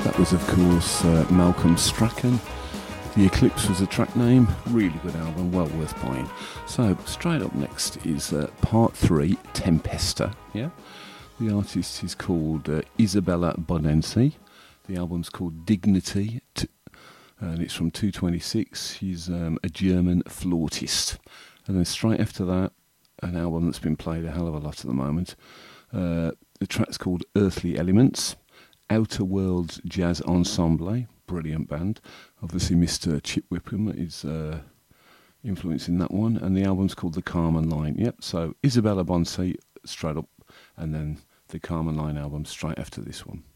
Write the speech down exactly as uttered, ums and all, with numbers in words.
That was, of course, uh, Malcolm Strachan. The Eclipse was the track name. Really good album, well worth buying. So, straight up next is uh, part three, Tempesta. Yeah, the artist is called uh, Isabella Bonensi. The album's called Dignity, t- and it's from two twenty-six. She's um, a German flautist. And then straight after that, an album that's been played a hell of a lot at the moment. Uh, the track's called Earthly Elements. Outer Worlds Jazz Ensemble, brilliant band. Obviously, Mister Chip Whipham is uh, influencing that one, and the album's called The Carmen Line. Yep, so Isabella Bonensi straight up, and then the Carmen Line album straight after this one.